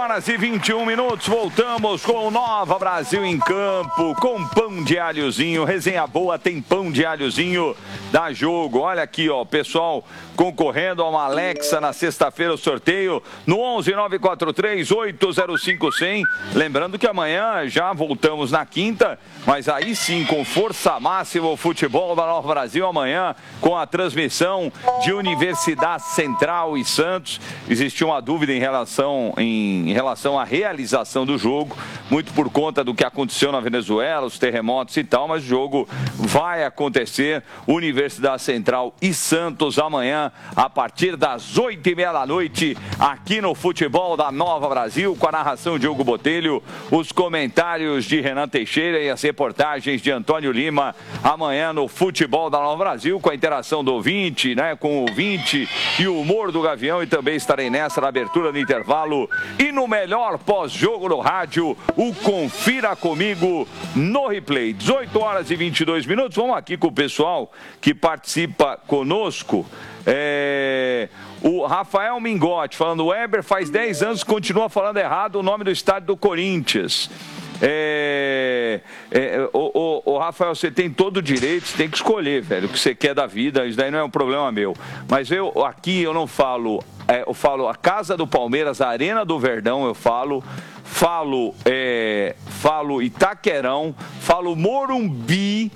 horas e 21 minutos, voltamos com o Nova Brasil em campo, com pão de alhozinho, resenha boa, tem pão de alhozinho, dá jogo. Olha aqui, ó, pessoal concorrendo a uma Alexa na sexta-feira, o sorteio no 11-943-805-100. Lembrando que amanhã já voltamos na quinta, mas aí sim, com força máxima, o futebol da Nova Brasil amanhã, com a transmissão de Universidade Central e Santos. Existiu uma dúvida em relação à realização do jogo, muito por conta do que aconteceu na Venezuela, os terremotos e tal, mas o jogo vai acontecer, Universidade Central e Santos amanhã, a partir das 8h30 da noite, aqui no Futebol da Nova Brasil, com a narração de Hugo Botelho, os comentários de Renan Teixeira e as reportagens de Antônio Lima, amanhã no Futebol da Nova Brasil, com a interação do ouvinte, né, com o ouvinte e o humor do Gavião, e também estarei nessa na abertura do intervalo e no melhor pós-jogo no rádio, o Confira Comigo no replay. 18 horas e 22 minutos, vamos aqui com o pessoal que participa conosco. O Rafael Mingotti falando, o Weber faz 10 anos que continua falando errado o nome do estádio do Corinthians. O Rafael, você tem todo o direito, você tem que escolher, velho, o que você quer da vida, isso daí não é um problema meu. Mas aqui eu não falo, eu falo a Casa do Palmeiras, a Arena do Verdão, eu falo Itaquerão, falo Morumbi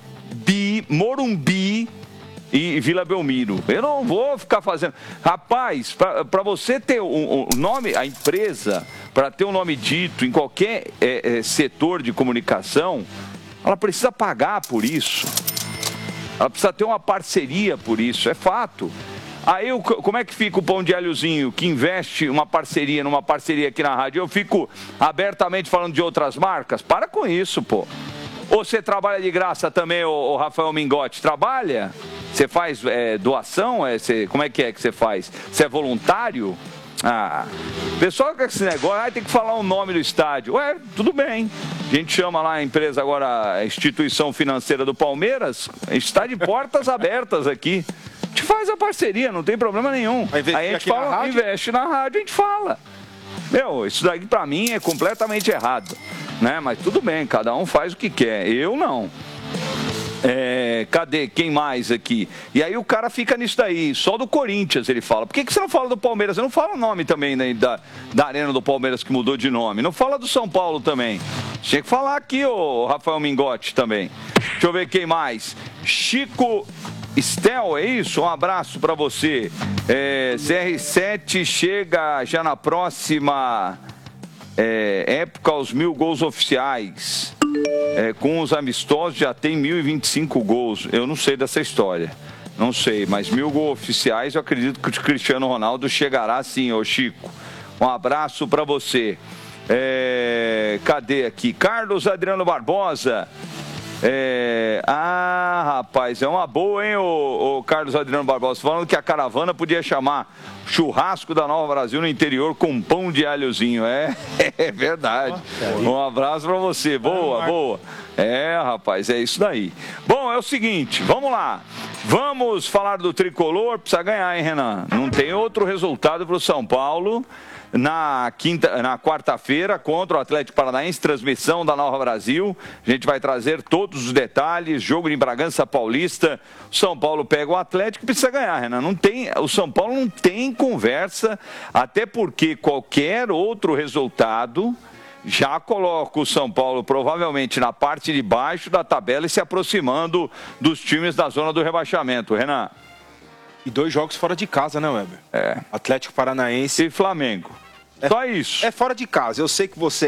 e Vila Belmiro. Eu não vou ficar fazendo... Rapaz, para você ter um nome, a empresa, para ter um nome dito em qualquer setor de comunicação, ela precisa pagar por isso. Ela precisa ter uma parceria por isso, é fato. Aí, como é que fica o Pão de Alhozinho, que investe numa parceria aqui na rádio? Eu fico abertamente falando de outras marcas? Para com isso, pô. Ou você trabalha de graça também, o Rafael Mingotti? Trabalha? Você faz doação? Como é que você faz? Você é voluntário? Pessoal com esse negócio, tem que falar o nome do estádio. Tudo bem. A gente chama lá a empresa agora, a instituição financeira do Palmeiras, está de portas abertas aqui. A gente faz a parceria, não tem problema nenhum. Aí a gente fala, investe na rádio, a gente fala. Meu, isso daqui pra mim é completamente errado, né? Mas tudo bem, cada um faz o que quer. Eu não. Cadê? Quem mais aqui? E aí o cara fica nisso daí, só do Corinthians ele fala. Por que você não fala do Palmeiras? Você não fala o nome também, né, da Arena do Palmeiras que mudou de nome. Não fala do São Paulo também. Tinha que falar aqui, o Rafael Mingotti também. Deixa eu ver quem mais. Chico Estel, é isso? Um abraço para você. CR7 chega já na próxima época aos 1000 gols oficiais. Com os amistosos já tem 1025 gols. Eu não sei dessa história. Não sei, mas 1000 gols oficiais eu acredito que o Cristiano Ronaldo chegará sim, ô Chico. Um abraço para você. Cadê aqui? Carlos Adriano Barbosa. Rapaz, é uma boa, hein, o Carlos Adriano Barbosa, falando que a caravana podia chamar churrasco da Nova Brasil no interior com pão de alhozinho. É verdade. Um abraço pra você. Boa. Rapaz, é isso daí. Bom, é o seguinte, vamos lá. Vamos falar do tricolor. Precisa ganhar, hein, Renan? Não tem outro resultado pro São Paulo. Na quarta-feira, contra o Atlético Paranaense, transmissão da Nova Brasil. A gente vai trazer todos os detalhes. Jogo em Bragança Paulista. O São Paulo pega o Atlético e precisa ganhar, Renan. O São Paulo não tem conversa, até porque qualquer outro resultado já coloca o São Paulo provavelmente na parte de baixo da tabela e se aproximando dos times da zona do rebaixamento, Renan. E 2 jogos fora de casa, né, Weber? Atlético Paranaense e Flamengo. Só isso. É fora de casa. Eu sei que você